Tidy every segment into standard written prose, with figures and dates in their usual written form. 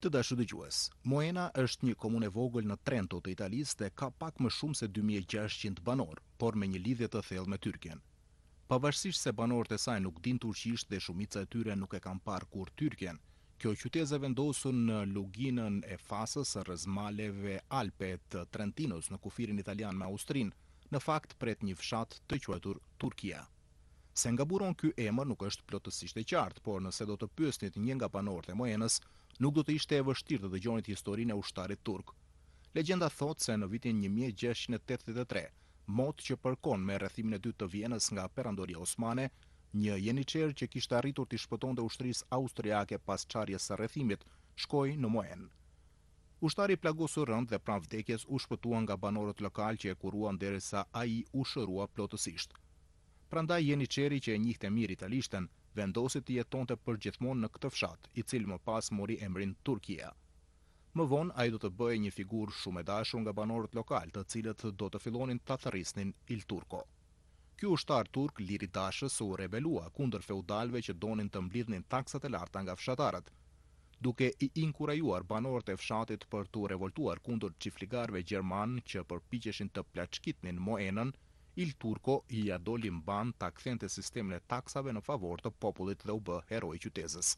Të dashur dëgjues, Moena është një komunë e vogël në Trento të Italisë dhe ka pak më shumë se 2600 banor, por me një lidhje të thellë me Tyrkjen. Pavarësisht se banorët e saj nuk din turqisht dhe shumica e tyre nuk e kanë parë kur Tyrkjen, kjo qytet e vendosur në luginën e fasës rreth maleve Alpe të Trentinos në kufirin italian me Austrinë, në fakt pret një fshat të quajtur Turqia. Se nga buron ky emër nuk është plotësisht e qartë, por nëse do të pyesnit një nga banorët e Moenës, nuk do të ishte e vështirë të dëgjonit historinë e ushtarit turk. Legjenda thot se në vitin 1683, mot që përkon me rrethimin e dytë të Vienës nga perandoria osmane, një jeniçer që kishte arritur të shpëtonte ushtrisë austriake pas çarjes së rrethimit, shkoi në Moenë. Ushtari plagosur rënd dhe pranë vdekjes u shpëtua nga banorët lokal që e kuruan derisa ai u shërua plotësisht. Prandaj jeniçeri që e njihte mirë italishten, vendosi të jetonte përgjithmonë në këtë fshat, i cili më pas mori emrin Turqia. Më vonë ai do të bëhej një figurë shumë e dashur nga banorët lokal, të cilët do të fillonin ta thërrisnin Il Turco. Ky ushtar turk liridashës u rebelua kundër feudalëve që donin të mblidhnin taksat e larta nga fshatarët, duke i inkurajuar banorët e fshatit për të revoltuar kundër çiftligarëve gjerman që përpiqeshin të plaçkitnin Moenën. Il Turco i ja doli mban ta kthente sistemin e taksave në favor të popullit dhe u bë heroi qytetës.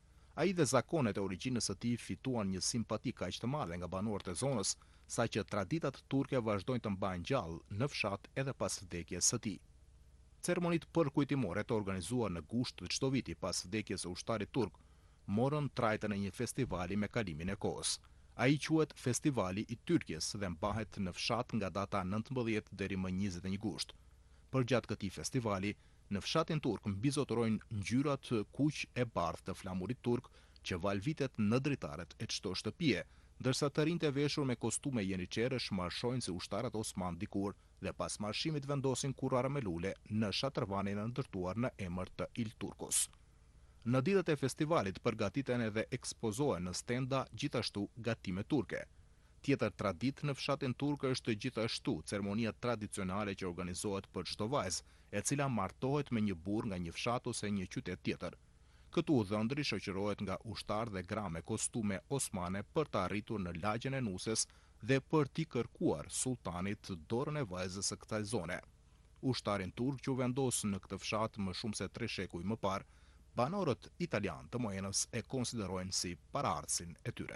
Ai dhe zakonet e origjinës së tij fituan një simpati kaq të madhe nga banorët e zonës, saqë traditat turke vazhdojnë të mbahen gjallë në fshat edhe pas vdekjes së tij. Ceremonitë përkujtimore të organizuar në gusht të çdo viti pas vdekjes së ushtarit turk morën trajtën e një festivali me kalimin e kohës. Ai quhet Festivali i Tyrkjes dhe mbahet në fshat nga data 19 deri më 21 gusht. Përgjatë këtij festivali, në fshatin turk mbizotorojnë ngjyrat kuq e bardhë të flamurit turk që valvitet në dritaret e çdo shtëpie, ndërsa të rinjtë e veshur me kostume jeniçerësh marshojnë si ushtarët osman dikur dhe pas marshimit vendosin kurrara me lule në shatërvanin e ndërtuar në emër të Il Turcos. Në ditët e festivalit përgatiten edhe ekspozohen në stenda gjithashtu gatime turke. Tjetër traditë në fshatin turk është gjithashtu ceremonia tradicionale që organizohet për çdo vajzë, e cila martohet me një burr nga një fshat ose një qytet tjetër. Këtu udhëndri shoqërohet nga ushtar dhe gra me kostume osmane për të arritur në lagjen e nuses dhe për t'i kërkuar sultanit dorën e vajzës së kësaj zone. Ushtarin turk që u vendos në këtë fshat më shumë se 3 shekuj më parë, banorët italian të Moenës e konsiderojnë si paraardhësin e tyre.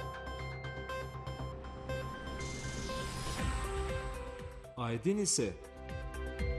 A e dini se